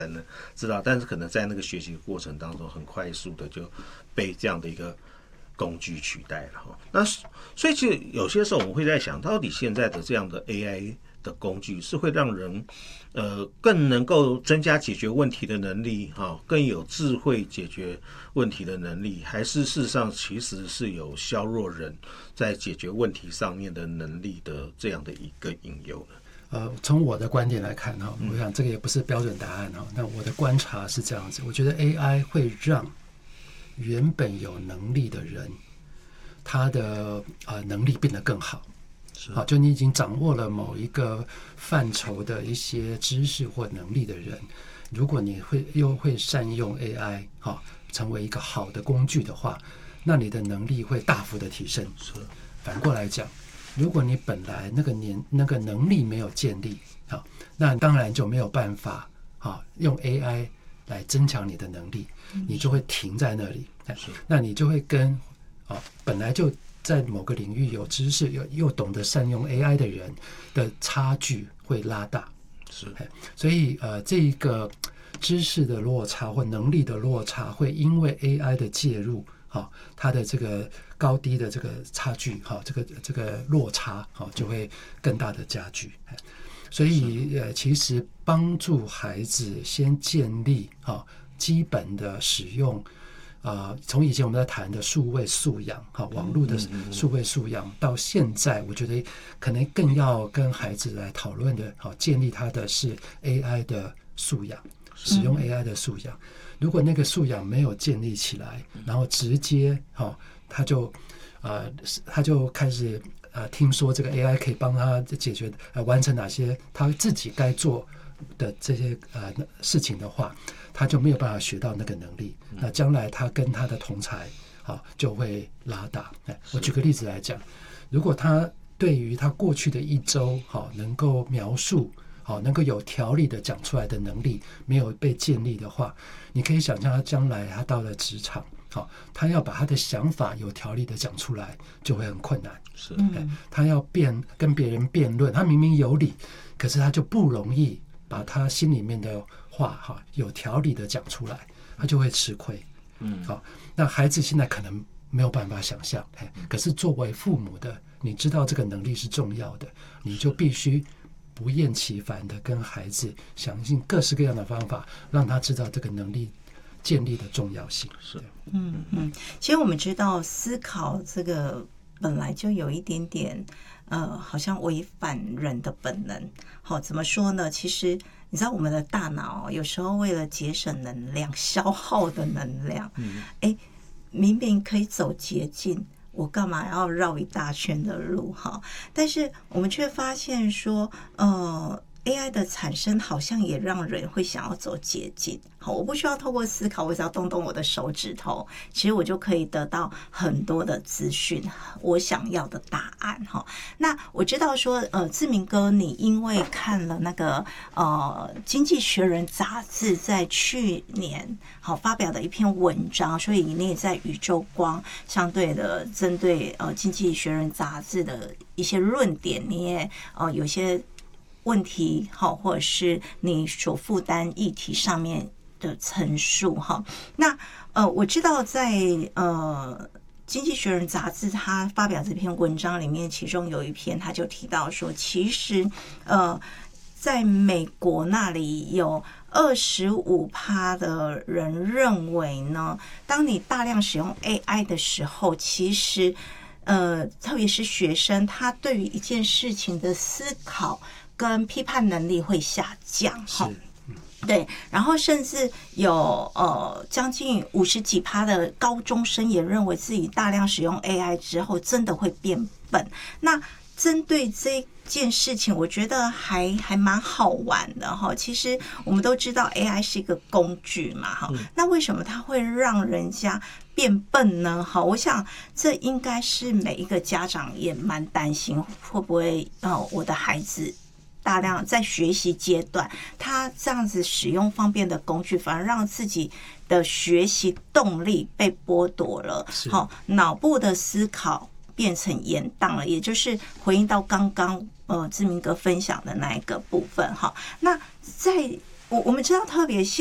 知道，但是可能在那个学习过程当中，很快速的就被这样的一个工具取代了哈。那所以其实有些时候我们会在想，到底现在的这样的 AI 的工具是会让人更能够增加解决问题的能力哈，更有智慧解决问题的能力，还是事实上其实是有削弱人在解决问题上面的能力的这样的一个隐忧呢？ 从我的观点来看哈，我想这个也不是标准答案哈。那我的观察是这样子，我觉得 AI 会让原本有能力的人，他的能力变得更好。好，就你已经掌握了某一个范畴的一些知识或能力的人，如果你又会善用 AI 好，成为一个好的工具的话，那你的能力会大幅的提升。 是。 反过来讲，如果你本来那个能力没有建立，好，那当然就没有办法用 AI 来增强你的能力，你就会停在那里。那你就会跟本来就在某个领域有知识又懂得善用 AI 的人的差距会拉大。 是， 所以这一个知识的落差或能力的落差会因为 AI 的介入，它的这个高低的这个差距，这个落差就会更大的加剧。所以其实帮助孩子先建立基本的使用，从以前我们在谈的数位素养，网络的数位素养，到现在我觉得可能更要跟孩子来讨论的，建立他的是 AI 的素养，使用 AI 的素养。如果那个素养没有建立起来，然后直接他就开始听说这个 AI 可以帮他解决完成哪些他自己该做的这些事情的话，他就没有办法学到那个能力。那将来他跟他的同侪就会拉大。我举个例子来讲，如果他对于他过去的一周能够描述能够有条理的讲出来的能力没有被建立的话，你可以想象他将来他到了职场，他要把他的想法有条理的讲出来就会很困难。 是， 他要跟别人辩论，他明明有理，可是他就不容易把他心里面的话有条理的讲出来，他就会吃亏。那孩子现在可能没有办法想象，可是作为父母的，你知道这个能力是重要的，你就必须不厌其烦的跟孩子想尽各式各样的方法，让他知道这个能力建立的重要性。 是， 其实我们知道思考这个本来就有一点点好像违反人的本能。怎么说呢？其实你知道我们的大脑有时候为了节省能量，消耗的能量，明明可以走捷径，我干嘛要绕一大圈的路哈？但是我们却发现说AI 的产生好像也让人会想要走捷径。好，我不需要透过思考，我只要动动我的手指头，其实我就可以得到很多的资讯，我想要的答案。那我知道说志明哥，你因为看了那个经济学人杂志在去年发表的一篇文章，所以你也在宇宙光相对的针对经济学人杂志的一些论点，你也有些问题或者是你所负担议题上面的陈述哈。那我知道在经济学人杂志他发表这篇文章里面，其中有一篇他就提到说，其实在美国那里有25%的人认为呢，当你大量使用 AI 的时候，其实特别是学生，他对于一件事情的思考跟批判能力会下降。对，然后甚至有将近50几%的高中生也认为自己大量使用 AI 之后真的会变笨。那针对这件事情，我觉得还蛮好玩的哈。其实我们都知道 AI 是一个工具嘛哈，那为什么它会让人家变笨呢？好，我想这应该是每一个家长也蛮担心，会不会我的孩子大量在学习阶段，他这样子使用方便的工具，反而让自己的学习动力被剥夺了，脑部的思考变成延宕了，也就是回应到刚刚志明哥分享的那一个部分哈。那在我们知道特别